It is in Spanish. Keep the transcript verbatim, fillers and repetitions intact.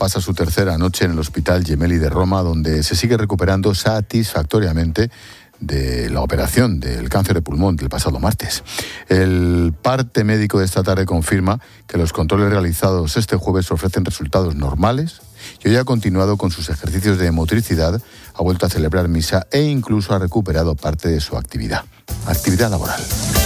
pasa su tercera noche en el Hospital Gemelli de Roma, donde se sigue recuperando satisfactoriamente de la operación del cáncer de pulmón del pasado martes. El parte médico de esta tarde confirma que los controles realizados este jueves ofrecen resultados normales y hoy ha continuado con sus ejercicios de motricidad, ha vuelto a celebrar misa e incluso ha recuperado parte de su actividad, actividad laboral.